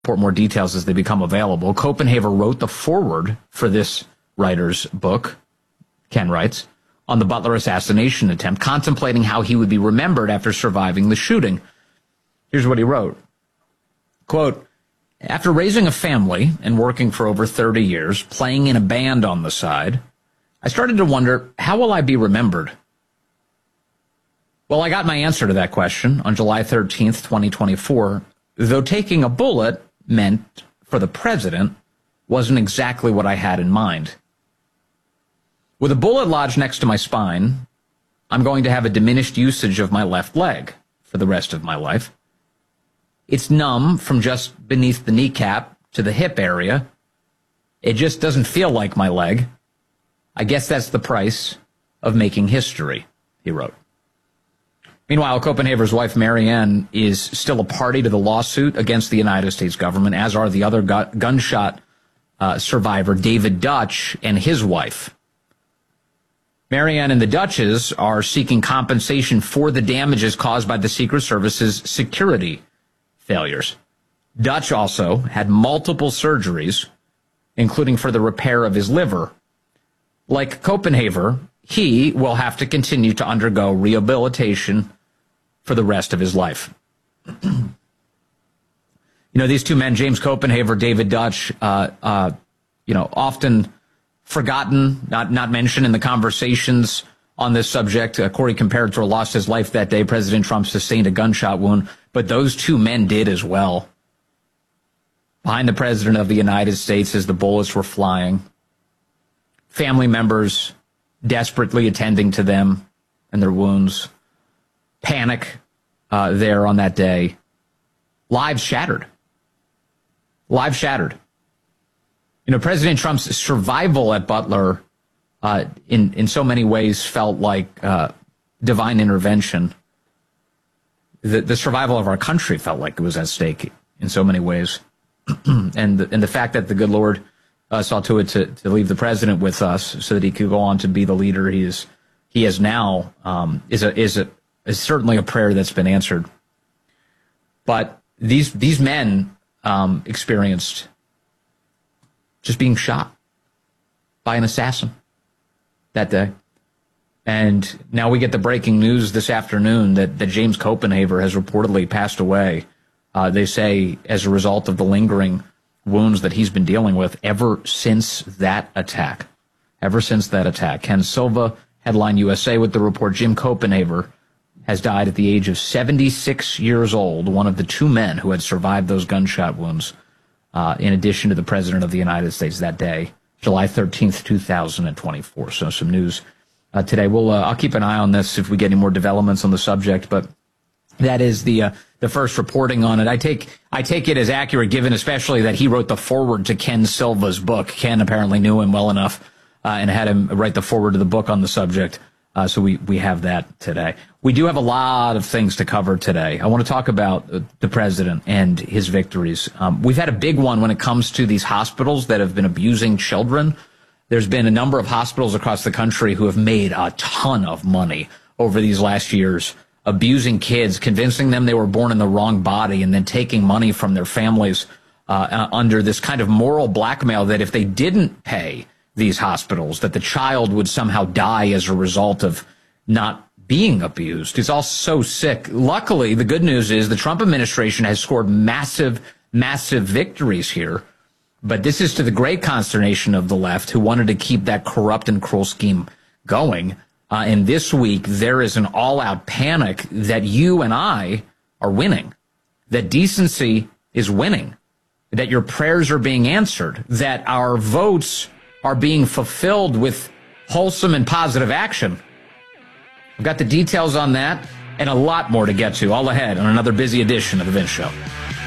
report more details as they become available. Copenhaver wrote the foreword for this writer's book, Ken writes, on the Butler assassination attempt, contemplating how he would be remembered after surviving the shooting. Here's what he wrote. Quote, after raising a family and working for over 30 years, playing in a band on the side, I started to wonder, how will I be remembered? Well, I got my answer to that question on July 13th, 2024, though taking a bullet meant for the president wasn't exactly what I had in mind. With a bullet lodged next to my spine, I'm going to have a diminished usage of my left leg for the rest of my life. It's numb from just beneath the kneecap to the hip area. It just doesn't feel like my leg. I guess that's the price of making history, he wrote. Meanwhile, Copenhaver's wife, Marianne, is still a party to the lawsuit against the United States government, as are the other gunshot survivor, David Dutch, and his wife. Marianne and the Dutches are seeking compensation for the damages caused by the Secret Service's security failures. Dutch also had multiple surgeries, including for the repair of his liver. Like Copenhaver, he will have to continue to undergo rehabilitation for the rest of his life. These two men, James Copenhaver, David Dutch, often forgotten, not mentioned in the conversations on this subject. Corey Comparator lost his life that day. President Trump sustained a gunshot wound, but those two men did as well. Behind the President of the United States as the bullets were flying, family members desperately attending to them and their wounds, panic there on that day, lives shattered. Lives shattered. President Trump's survival at Butler in so many ways felt like divine intervention. The survival of our country felt like it was at stake in so many ways. and the fact that the good Lord saw to it to leave the president with us so that he could go on to be the leader he is now is certainly a prayer that's been answered. But these men experienced just being shot by an assassin that day. And now we get the breaking news this afternoon that James Copenhaver has reportedly passed away. They say as a result of the lingering wounds that he's been dealing with ever since that attack. Ken Silva, Headline USA with the report, Jim Copenhaver has died at the age of 76 years old, one of the two men who had survived those gunshot wounds, in addition to the President of the United States that day, July 13th, 2024. So some news today. I'll keep an eye on this if we get any more developments on the subject, but that is the first reporting on it. I take it as accurate, given especially that he wrote the foreword to Ken Silva's book. Ken apparently knew him well enough and had him write the foreword to the book on the subject. So we have that today. We do have a lot of things to cover today. I want to talk about the president and his victories. We've had a big one when it comes to these hospitals that have been abusing children. There's been a number of hospitals across the country who have made a ton of money over these last years, abusing kids, convincing them they were born in the wrong body, and then taking money from their families under this kind of moral blackmail that if they didn't pay these hospitals, that the child would somehow die as a result of not being abused. It's all so sick. Luckily, the good news is the Trump administration has scored massive victories here. But this is to the great consternation of the left, who wanted to keep that corrupt and cruel scheme going. And this week, there is an all-out panic that you and I are winning, that decency is winning, that your prayers are being answered, that our votes are being fulfilled with wholesome and positive action. I've got the details on that and a lot more to get to all ahead on another busy edition of The Vince Show.